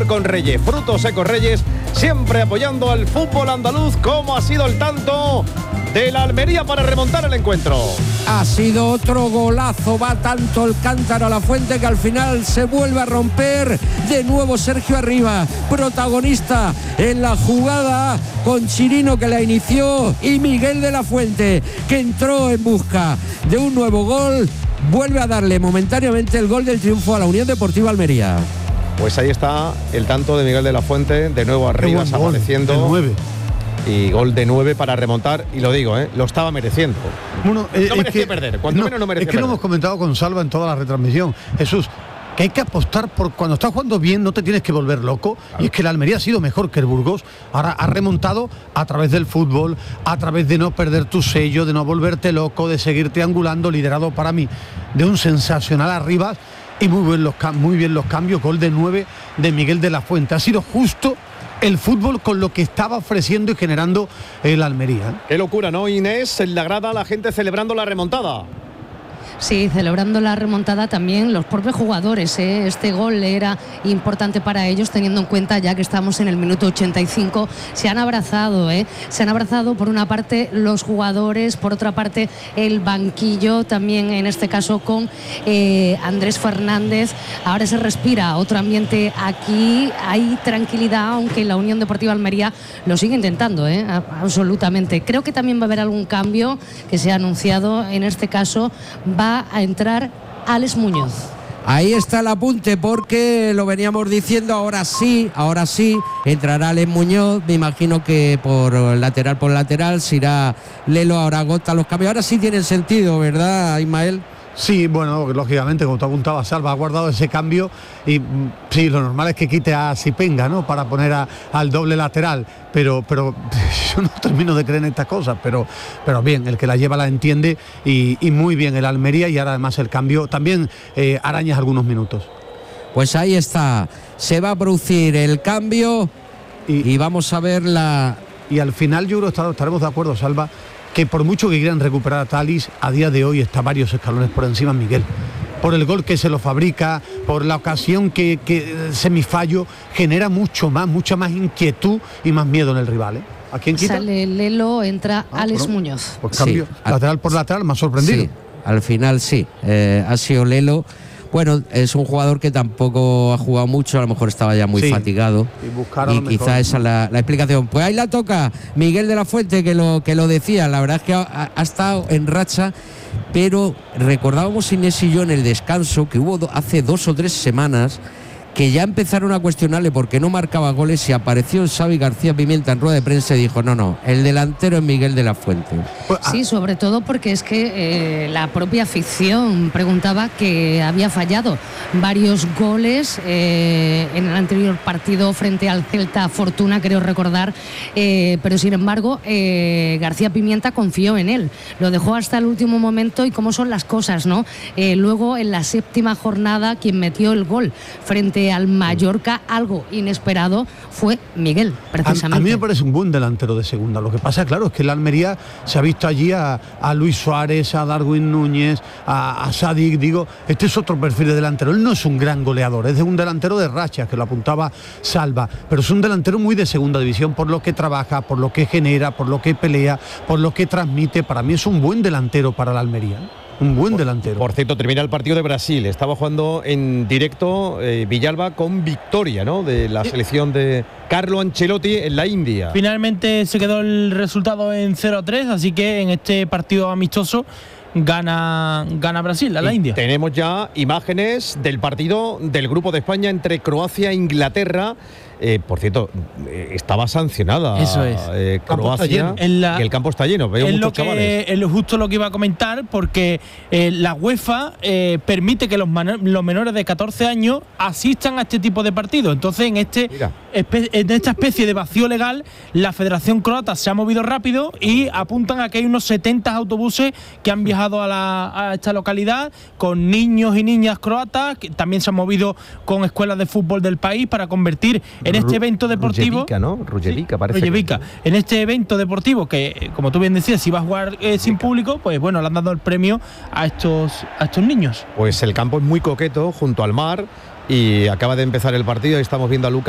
con Reyes, Frutos Secos Reyes, siempre apoyando al fútbol andaluz. ¿Cómo ha sido el tanto de la Almería para remontar el encuentro? Ha sido otro golazo, va tanto el cántaro a la fuente que al final se vuelve a romper. De nuevo Sergio Arribas, protagonista en la jugada, con Chirino que la inició y Miguel de la Fuente, que entró en busca de un nuevo gol, vuelve a darle momentáneamente el gol del triunfo a la Unión Deportiva Almería. Pues ahí está el tanto de Miguel de la Fuente, de nuevo Arribas apareciendo. El 9. Y gol de 9 para remontar, y lo digo, lo estaba mereciendo. Bueno, no merecía perder, cuanto menos no merecía perder. Es que lo hemos comentado con Salva en toda la retransmisión, Jesús, que hay que apostar por cuando estás jugando bien, no te tienes que volver loco. Claro. Y es que la Almería ha sido mejor que el Burgos. Ahora ha remontado a través del fútbol, a través de no perder tu sello, de no volverte loco, de seguir triangulando, liderado para mí de un sensacional Arribas, y muy bien los cambios. Gol de 9 de Miguel de la Fuente. Ha sido justo el fútbol con lo que estaba ofreciendo y generando el Almería. Qué locura, ¿no, Inés? En la grada la gente celebrando la remontada. Sí, celebrando la remontada también los propios jugadores. Este gol era importante para ellos, teniendo en cuenta ya que estamos en el minuto 85. Se han abrazado, se han abrazado por una parte los jugadores, por otra parte el banquillo, también en este caso con Andrés Fernández. Ahora se respira otro ambiente aquí, hay tranquilidad, aunque la Unión Deportiva Almería lo sigue intentando, absolutamente. Creo que también va a haber algún cambio que se ha anunciado. En este caso va a entrar Alex Muñoz. Ahí está el apunte, porque lo veníamos diciendo. Ahora sí, entrará Alex Muñoz. Me imagino que por lateral se irá Lelo. Ahora agota los cambios. Ahora sí tienen sentido, ¿verdad, Ismael? Sí, bueno, lógicamente, como te apuntaba Salva, ha guardado ese cambio y sí, lo normal es que quite a Sipenga, ¿no?, para poner al doble lateral, pero yo no termino de creer en estas cosas, pero bien, el que la lleva la entiende, y muy bien el Almería, y ahora además el cambio también arañas algunos minutos. Pues ahí está, se va a producir el cambio y vamos a ver la... Y al final yo creo que estaremos de acuerdo, Salva, que por mucho que quieran recuperar a Thalys, a día de hoy está varios escalones por encima Miguel. Por el gol que se lo fabrica, por la ocasión que semifallo, genera mucha más inquietud y más miedo en el rival. ¿A quién quita? Sale Lelo, entra Alex Muñoz. Pues cambio, sí, lateral por lateral, me ha sorprendido. Sí, al final sí, ha sido Lelo. Bueno, es un jugador que tampoco ha jugado mucho, a lo mejor estaba ya muy fatigado, y quizá esa es la explicación. Pues ahí la toca Miguel de la Fuente, que lo decía. La verdad es que ha estado en racha, pero recordábamos Inés y yo en el descanso que hubo hace 2 o 3 semanas que ya empezaron a cuestionarle porque no marcaba goles, y apareció Xavi García Pimienta en rueda de prensa y dijo no, el delantero es Miguel de la Fuente. Sí, sobre todo porque es que la propia afición preguntaba que había fallado varios goles en el anterior partido frente al Celta Fortuna, creo recordar, pero sin embargo García Pimienta confió en él, lo dejó hasta el último momento, y cómo son las cosas, ¿no? Luego en la 7ª jornada quien metió el gol frente al Mallorca, algo inesperado, fue Miguel, precisamente. A mí me parece un buen delantero de segunda. Lo que pasa, claro, es que la Almería se ha visto allí a Luis Suárez, a Darwin Núñez, a Sadik. Digo, este es otro perfil de delantero. Él no es un gran goleador, es de un delantero de rachas, que lo apuntaba Salva, pero es un delantero muy de segunda división, por lo que trabaja, por lo que genera, por lo que pelea, por lo que transmite. Para mí es un buen delantero para la Almería. Un buen delantero. Por cierto, termina el partido de Brasil. Estaba jugando en directo Villalba con victoria, ¿no?, de la selección de Carlo Ancelotti en la India. Finalmente se quedó el resultado en 0-3, así que en este partido amistoso gana Brasil a la India. Tenemos ya imágenes del partido del Grupo de España entre Croacia e Inglaterra. Por cierto, estaba sancionada. Eso es. Croacia, y el campo está lleno. Veo muchos chavales. Es justo lo que iba a comentar, porque la UEFA permite que los menores de 14 años asistan a este tipo de partidos. Entonces, en esta especie de vacío legal, la Federación Croata se ha movido rápido y apuntan a que hay unos 70 autobuses que han viajado a esta localidad con niños y niñas croatas, que también se han movido con escuelas de fútbol del país para convertir en este evento deportivo. Rujevica, ¿no? Rujevica, parece. Rujevica. En este evento deportivo que, como tú bien decías, si va a jugar sin público, pues bueno, le han dado el premio a estos niños. Pues el campo es muy coqueto, junto al mar, y acaba de empezar el partido y estamos viendo a Lucas